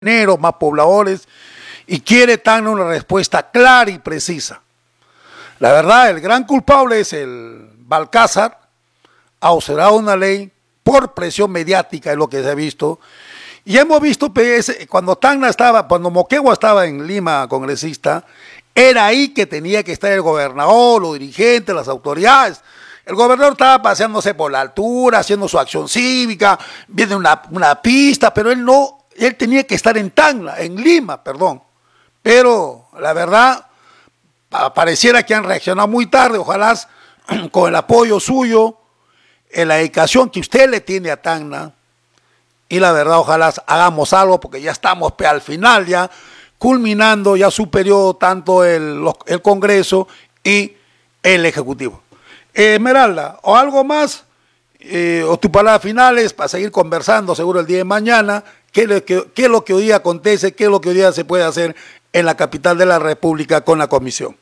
más pobladores, y quiere Tacna una respuesta clara y precisa. La verdad, el gran culpable es el Balcázar, ha observado una ley por presión mediática, es lo que se ha visto, y hemos visto cuando cuando Moquegua estaba en Lima congresista, era ahí que tenía que estar el gobernador, los dirigentes, las autoridades. El gobernador estaba paseándose por la altura, haciendo su acción cívica, viendo una pista, pero él tenía que estar en Tacna, en Lima, perdón. Pero la verdad, pareciera que han reaccionado muy tarde, ojalá con el apoyo suyo, en la dedicación que usted le tiene a Tacna, y la verdad, ojalá hagamos algo, porque ya estamos al final, ya culminando ya su periodo, tanto el Congreso y el Ejecutivo. Esmeralda, o algo más, o tus palabras finales para seguir conversando seguro el día de mañana, qué es lo que hoy día acontece, qué es lo que hoy día se puede hacer en la capital de la República con la comisión.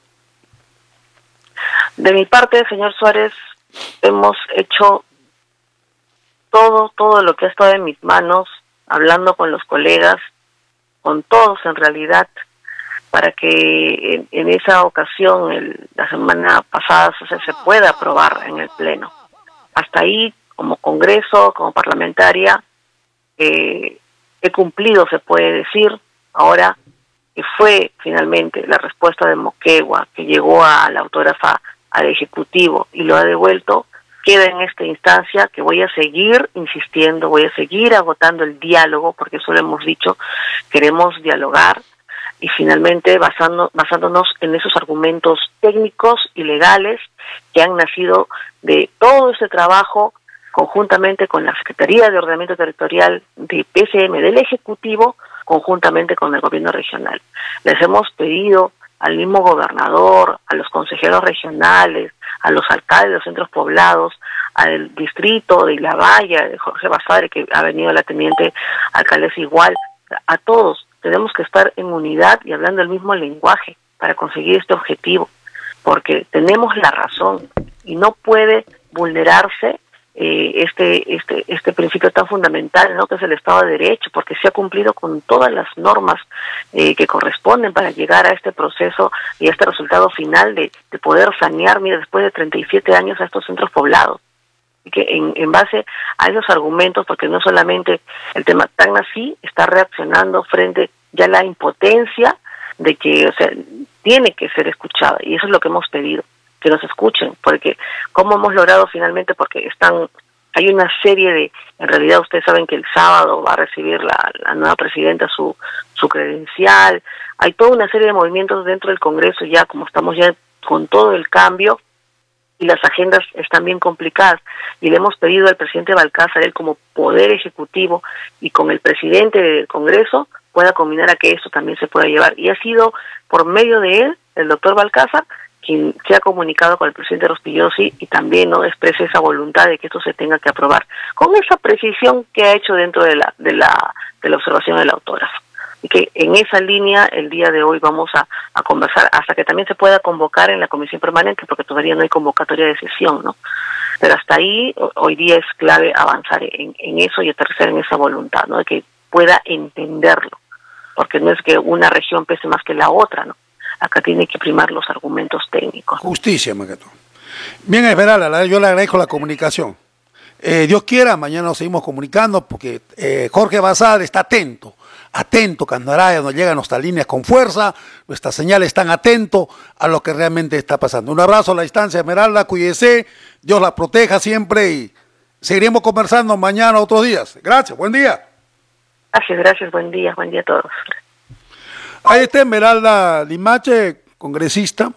De mi parte, señor Suárez, hemos hecho todo lo que ha estado en mis manos, hablando con los colegas, con todos en realidad, para que en esa ocasión, la semana pasada, se pueda aprobar en el Pleno. Hasta ahí, como Congreso, como parlamentaria, he cumplido, se puede decir. Ahora, que fue finalmente la respuesta de Moquegua, que llegó a la autógrafa al Ejecutivo y lo ha devuelto, queda en esta instancia que voy a seguir insistiendo, voy a seguir agotando el diálogo, porque eso lo hemos dicho, queremos dialogar, y finalmente basándonos en esos argumentos técnicos y legales que han nacido de todo este trabajo conjuntamente con la Secretaría de Ordenamiento Territorial de PCM del Ejecutivo, conjuntamente con el gobierno regional. Les hemos pedido al mismo gobernador, a los consejeros regionales, a los alcaldes de los centros poblados, al distrito de La Valla, de Jorge Basadre, que ha venido la teniente alcaldesa igual, a todos. Tenemos que estar en unidad y hablando el mismo lenguaje para conseguir este objetivo, porque tenemos la razón y no puede vulnerarse este principio tan fundamental, ¿no?, que es el Estado de Derecho, porque se ha cumplido con todas las normas que corresponden para llegar a este proceso y a este resultado final de poder sanear, mira, después de 37 años a estos centros poblados. Y que en base a esos argumentos, porque no solamente el tema, Tacna sí está reaccionando frente ya a la impotencia de que, o sea, tiene que ser escuchada, y eso es lo que hemos pedido, que nos escuchen, porque ¿cómo hemos logrado finalmente? Porque hay una serie en realidad ustedes saben que el sábado va a recibir la nueva presidenta su credencial, hay toda una serie de movimientos dentro del Congreso ya, como estamos ya con todo el cambio, y las agendas están bien complicadas, y le hemos pedido al presidente Balcázar, él como poder ejecutivo, y con el presidente del Congreso, pueda combinar a que esto también se pueda llevar, y ha sido por medio de él, el doctor Balcázar, quien se ha comunicado con el presidente Rospigliosi y también no expresa esa voluntad de que esto se tenga que aprobar, con esa precisión que ha hecho dentro de la observación del autógrafo. Y que en esa línea el día de hoy vamos a conversar hasta que también se pueda convocar en la comisión permanente, porque todavía no hay convocatoria de sesión, ¿no? Pero hasta ahí hoy día es clave avanzar en eso y aterrizar en esa voluntad, ¿no?, de que pueda entenderlo, porque no es que una región pese más que la otra, ¿no? Acá tiene que primar los argumentos técnicos. Justicia, Magato. Bien, Esmeralda, yo le agradezco la comunicación. Dios quiera, mañana nos seguimos comunicando, porque Jorge Basadre está atento cuando nos llegan nuestras líneas con fuerza, nuestras señales están atentos a lo que realmente está pasando. Un abrazo a la distancia, Esmeralda, cuídese, Dios la proteja siempre y seguiremos conversando mañana otros días. Gracias, buen día. Gracias, buen día a todos. Ahí está Esmeralda Limache, congresista.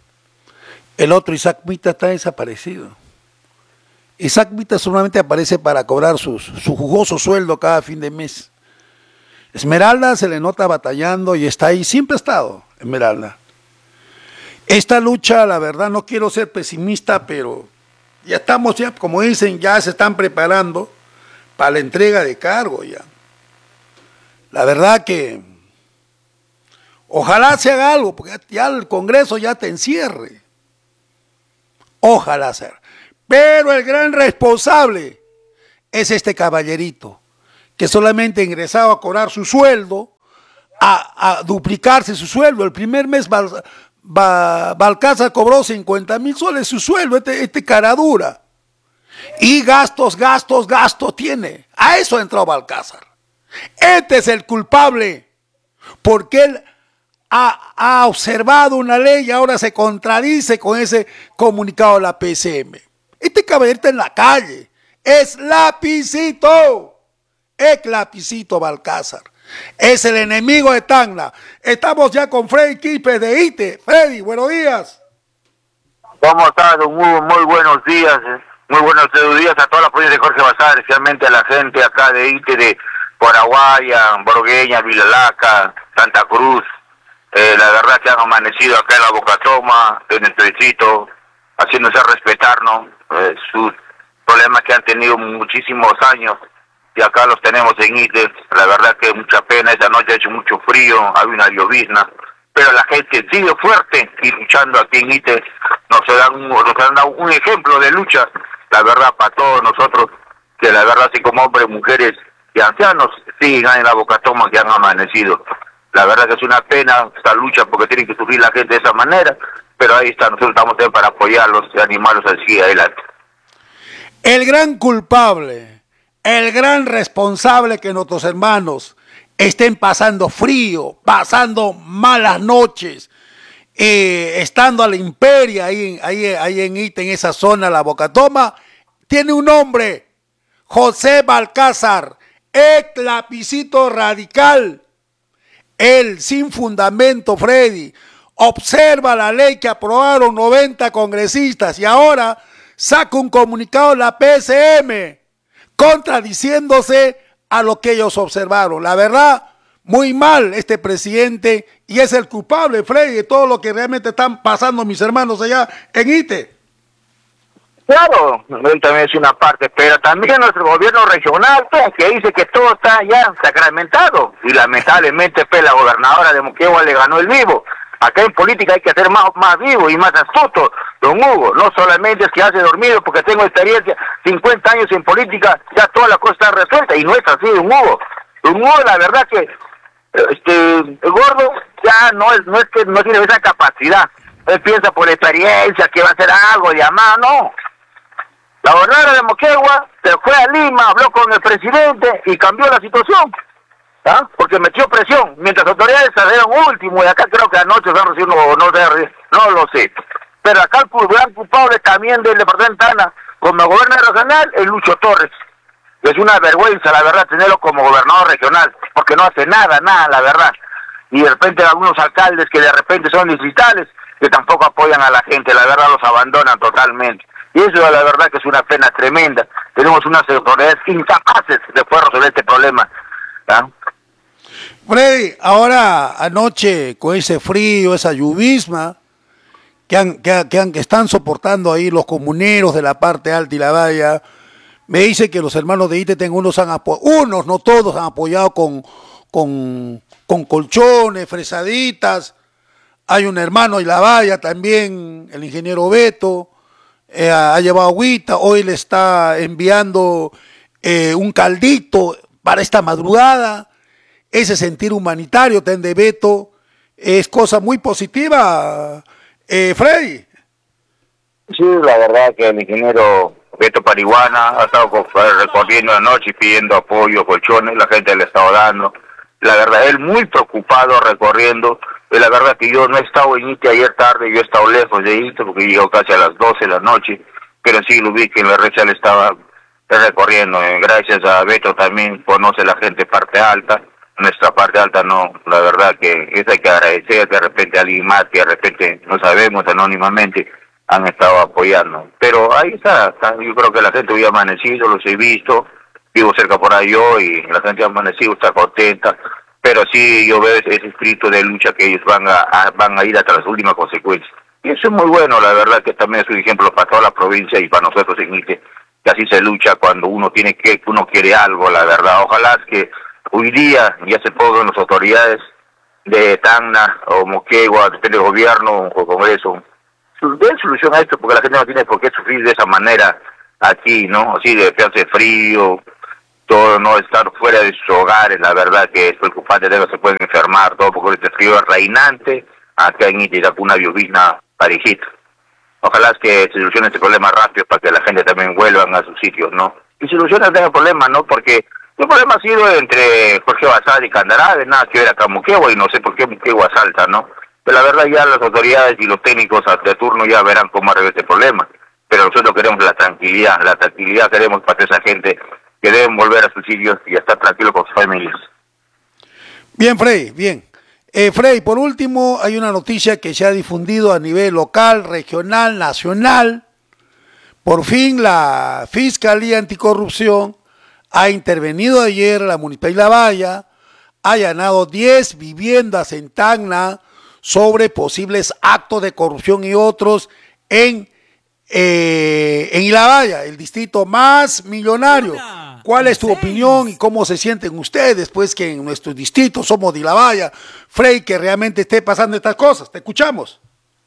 El otro, Isaac Mita, está desaparecido. Isaac Mita solamente aparece para cobrar su jugoso sueldo cada fin de mes. Esmeralda se le nota batallando y está ahí, siempre ha estado Esmeralda. Esta lucha, la verdad, no quiero ser pesimista, pero ya estamos, ya como dicen, ya se están preparando para la entrega de cargo ya. La verdad que ojalá se haga algo, porque ya el Congreso ya te encierre. Ojalá sea. Pero el gran responsable es este caballerito, que solamente ingresaba a cobrar su sueldo, a duplicarse su sueldo. El primer mes Balcázar cobró 50.000 soles su sueldo, este cara dura. Y gastos tiene. A eso entró Balcázar. Este es el culpable, porque él ha observado una ley y ahora se contradice con ese comunicado de la PCM. Este caballero está en la calle. Es lapicito Balcázar. Es el enemigo de Tacna. Estamos ya con Freddy Quispe de ITE. Freddy, buenos días. ¿Cómo estás, don Hugo? Muy buenos días. Muy buenos días a toda la provincia de Jorge Basadre, especialmente a la gente acá de ITE, de Paraguaya, Borgueña, Vilalaca, Santa Cruz. La verdad que han amanecido acá en la Bocatoma, en el Trechito, haciéndose respetarnos sus problemas que han tenido muchísimos años. Y acá los tenemos en ITE. La verdad que mucha pena, esa noche ha hecho mucho frío, había una llovizna, pero la gente sigue fuerte y luchando aquí en ITE. Nos han dado un ejemplo de lucha, la verdad, para todos nosotros, que la verdad, así como hombres, mujeres y ancianos, siguen en la Bocatoma que han amanecido. La verdad que es una pena esta lucha porque tiene que sufrir la gente de esa manera, pero ahí está, nosotros estamos ahí para apoyarlos y animarlos a seguir adelante. El gran culpable, el gran responsable que nuestros hermanos estén pasando frío, pasando malas noches, estando a la imperia ahí en ITE, en esa zona, la Bocatoma, tiene un nombre: José Balcázar, ex lapicito radical. Él, sin fundamento, Freddy, observa la ley que aprobaron 90 congresistas y ahora saca un comunicado de la PCM contradiciéndose a lo que ellos observaron. La verdad, muy mal este presidente, y es el culpable, Freddy, de todo lo que realmente están pasando mis hermanos allá en ITE. Claro, él también es una parte, pero también nuestro gobierno regional, que dice que todo está ya sacramentado, y lamentablemente la gobernadora de Moquegua le ganó el vivo. Acá en política hay que ser más vivo y más astuto, don Hugo. No solamente es que hace dormido, porque tengo experiencia, 50 años en política, ya toda la cosa está resuelta, y no es así, don Hugo. Don Hugo, la verdad que el gordo ya no es que no tiene esa capacidad. Él piensa por experiencia que va a hacer algo, llamar, no. La gobernadora de Moquegua se fue a Lima, habló con el presidente y cambió la situación, ¿ah? Porque metió presión, mientras las autoridades salieron último, y acá creo que anoche se han recibido, no lo sé. Pero acá el gran culpable también del departamento de Tacna, como gobernador regional, es Lucho Torres. Es una vergüenza, la verdad, tenerlo como gobernador regional, porque no hace nada, la verdad. Y de repente algunos alcaldes que de repente son distritales, que tampoco apoyan a la gente, la verdad los abandonan totalmente. Y eso la verdad que es una pena tremenda. Tenemos unas autoridades incapaces de poder resolver este problema, ¿ah? Freddy, ahora anoche con ese frío, esa lluvisma que están soportando ahí los comuneros de la parte alta y la valla, me dice que los hermanos de ITE unos, no todos, han apoyado con colchones, fresaditas. Hay un hermano y la valla también, el ingeniero Beto, ha llevado agüita, hoy le está enviando un caldito para esta madrugada. Ese sentir humanitario de Beto es cosa muy positiva, Freddy. Sí, la verdad que el ingeniero Beto Parihuana ha estado recorriendo la noche pidiendo apoyo, colchones, la gente le ha estado dando. La verdad, él muy preocupado recorriendo. La verdad que yo no he estado en ITE ayer tarde, yo he estado lejos de ITE porque llegó casi a las 12 de la noche, pero sí lo vi que en la red social estaba recorriendo. Gracias a Beto también conoce la gente parte alta, nuestra parte alta no, la verdad que eso hay que agradecer, de repente alguien más que de repente no sabemos anónimamente han estado apoyando. Pero ahí está, yo creo que la gente hoy ha amanecido, los he visto, vivo cerca por ahí yo y la gente ha amanecido, está contenta. Pero sí yo veo ese espíritu de lucha que ellos van a ir hasta las últimas consecuencias. Y eso es muy bueno, la verdad que también es un ejemplo para toda la provincia y para nosotros en ITE, que así se lucha cuando uno quiere algo, la verdad. Ojalá que hoy día ya se pongan las autoridades de Tacna o Moquegua, del gobierno o Congreso, den solución a esto, porque la gente no tiene por qué sufrir de esa manera aquí, ¿no? Así de hace frío, todo no estar fuera de sus hogares, la verdad que es preocupante, se pueden enfermar, todo porque este frío es reinante, acá en Itacuna llovizna parejita. Ojalá es que se solucione este problema rápido para que la gente también vuelvan a sus sitios, ¿no? Y solucionan el problema, ¿no? Porque el problema ha sido entre Jorge Basadre y Candarave, nada que ver acá Moquegua, y no sé por qué Moquegua salta, ¿no? Pero la verdad ya las autoridades y los técnicos de turno ya verán cómo arreglar este problema. Pero nosotros queremos la tranquilidad queremos para esa gente que deben volver a sus sitios y estar tranquilos con sus familias. Bien, Frei, bien. Frei, por último, hay una noticia que se ha difundido a nivel local, regional, nacional. Por fin la Fiscalía Anticorrupción ha intervenido ayer, la Municipalidad de Ilabaya ha allanado 10 viviendas en Tacna sobre posibles actos de corrupción y otros en Ilabaya, el distrito más millonario. ¿Cuál es tu opinión y cómo se sienten ustedes, pues, que en nuestro distrito somos de Ilabaya, Frei, que realmente esté pasando estas cosas? Te escuchamos.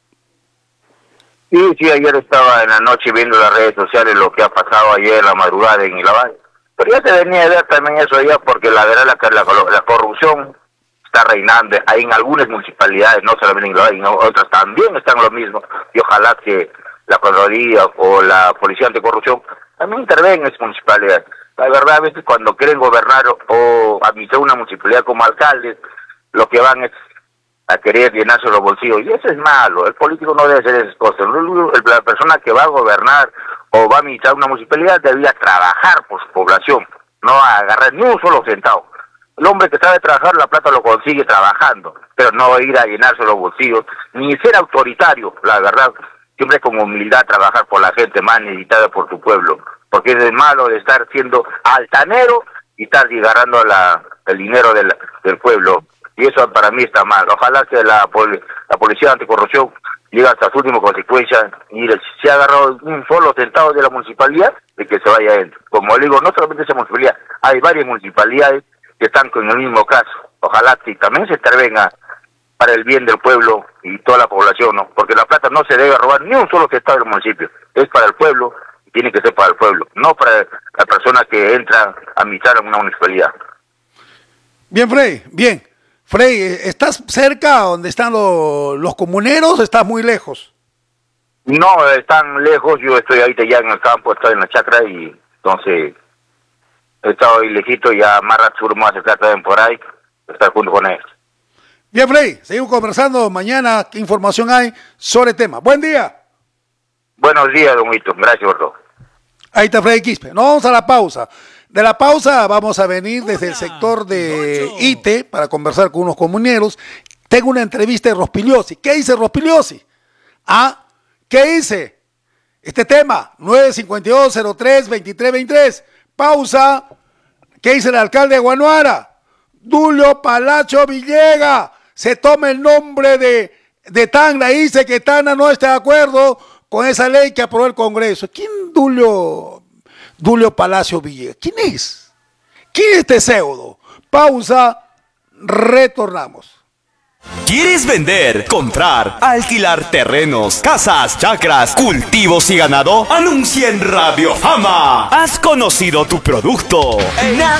Sí, ayer estaba en la noche viendo las redes sociales lo que ha pasado ayer en la madrugada en Ilabaya. Pero ya se venía a ver también eso allá, porque la verdad la corrupción está reinando ahí en algunas municipalidades, no solamente en Ilabaya, en otras también están lo mismo. Y ojalá que la Contraloría o la Policía Anticorrupción también intervengan en esas municipalidades. La verdad, a veces cuando quieren gobernar o administrar una municipalidad como alcaldes, lo que van es a querer llenarse los bolsillos. Y eso es malo. El político no debe hacer esas cosas. La persona que va a gobernar o va a administrar una municipalidad debería trabajar por su población, no agarrar ni un solo centavo. El hombre que sabe trabajar, la plata lo consigue trabajando, pero no ir a llenarse los bolsillos, ni ser autoritario, la verdad. Siempre con humildad trabajar por la gente más necesitada por tu pueblo, porque es malo de estar siendo altanero y estar agarrando el dinero del pueblo, y eso para mí está mal. Ojalá que la Policía Anticorrupción llegue hasta su última consecuencia y se ha agarrado un solo centavo de la municipalidad de que se vaya él. Como digo, no solamente esa municipalidad, hay varias municipalidades que están con el mismo caso. Ojalá que también se intervenga para el bien del pueblo y toda la población, ¿no? Porque la plata no se debe robar ni un solo centavo del municipio, es para el pueblo y tiene que ser para el pueblo, no para la persona que entra a administrar en una municipalidad. Bien, Frei, bien. Frei, ¿estás cerca donde están los comuneros o estás muy lejos? No, están lejos, yo estoy ahorita ya en el campo, estoy en la chacra y entonces he estado ahí lejito, ya más rato me voy a acercar también por ahí, estar junto con ellos. Bien, Frei, seguimos conversando mañana. ¿Qué información hay sobre el tema? Buen día. Buenos días, don Hito. Gracias por todo. Ahí está Frei Quispe. Nos vamos a la pausa. De la pausa vamos a venir desde el sector de ITE para conversar con unos comuneros. Tengo una entrevista de Rospigliosi. ¿Qué dice Rospigliosi? ¿Qué dice? Este tema, 952-03-2323. Pausa. ¿Qué dice el alcalde de Guanuara? Dulio Palacio Villegas se toma el nombre de Tacna y dice que Tacna no está de acuerdo con esa ley que aprobó el Congreso. ¿Quién Dulio Palacio Villegas? ¿Quién es? ¿Quién es este pseudo? Pausa, retornamos. ¿Quieres vender, comprar, alquilar terrenos, casas, chacras, cultivos y ganado? Anuncia en Radio Fama. ¿Has conocido tu producto?